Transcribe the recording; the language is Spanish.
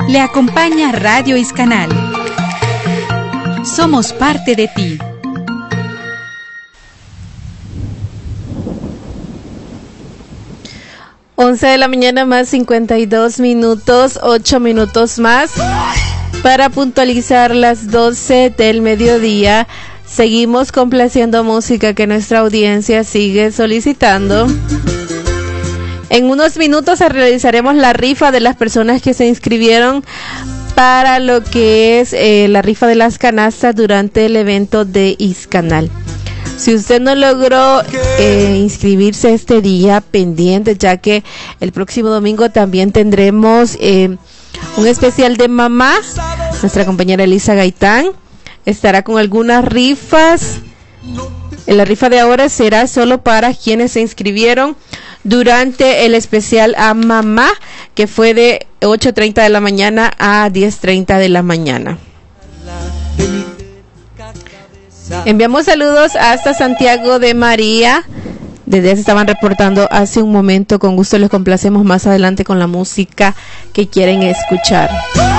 Le acompaña Radio Iscanal. Somos parte de ti. Once de la mañana más 52 minutos, 8 minutos más para puntualizar las 12 del mediodía. Seguimos complaciendo música que nuestra audiencia sigue solicitando. En unos minutos realizaremos la rifa de las personas que se inscribieron para lo que es la rifa de las canastas durante el evento de Iscanal. Si usted no logró inscribirse este día, pendiente, ya que el próximo domingo también tendremos un especial de mamá. Nuestra compañera Elisa Gaitán estará con algunas rifas. La rifa de ahora será solo para quienes se inscribieron durante el especial a mamá, que fue de 8:30 de la mañana a 10:30 de la mañana. Enviamos saludos hasta Santiago de María. Desde se estaban reportando hace un momento. Con gusto les complacemos más adelante con la música que quieren escuchar.